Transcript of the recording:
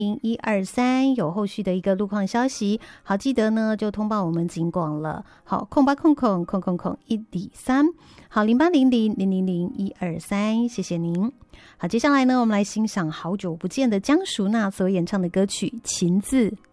123有后续的一个路况消息，好，记得呢就通报我们警广了。好，0800000103，好0800000123，谢谢您。好，接下来呢，我们来欣赏好久不见的江淑娜所演唱的歌曲《情字》。